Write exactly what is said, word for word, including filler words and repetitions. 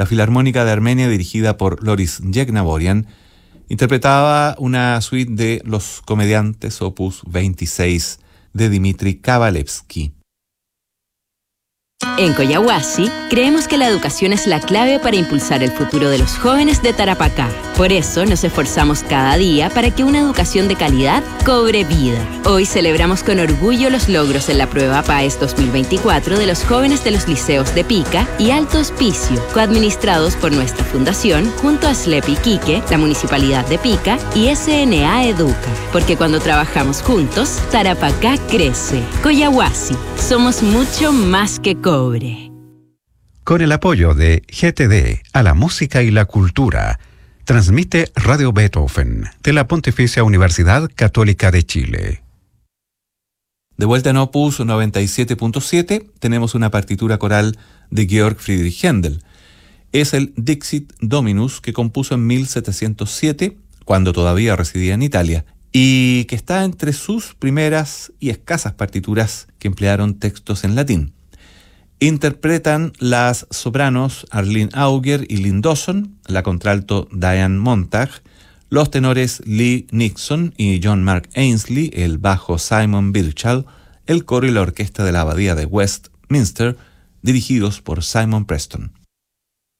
La Filarmónica de Armenia, dirigida por Loris Yegnaborian, interpretaba una suite de Los Comediantes, opus veintiséis, de Dmitri Kabalevsky. En Coyahuasi, creemos que la educación es la clave para impulsar el futuro de los jóvenes de Tarapacá. Por eso nos esforzamos cada día para que una educación de calidad cobre vida. Hoy celebramos con orgullo los logros en la prueba PAES dos mil veinticuatro de los jóvenes de los liceos de Pica y Alto Hospicio, coadministrados por nuestra fundación junto a S L E P Iquique, la Municipalidad de Pica y S N A Educa. Porque cuando trabajamos juntos, Tarapacá crece. Coyahuasi, somos mucho más que cobre. Con el apoyo de G T D a la música y la cultura, transmite Radio Beethoven de la Pontificia Universidad Católica de Chile. De vuelta en Opus noventa y siete punto siete, tenemos una partitura coral de Georg Friedrich Händel. Es el Dixit Dominus que compuso en mil setecientos siete, cuando todavía residía en Italia, y que está entre sus primeras y escasas partituras que emplearon textos en latín. Interpretan las sopranos Arlene Auger y Lynn Dawson, la contralto Diane Montag, los tenores Lee Nixon y John Mark Ainsley, el bajo Simon Birchall, el coro y la orquesta de la Abadía de Westminster, dirigidos por Simon Preston.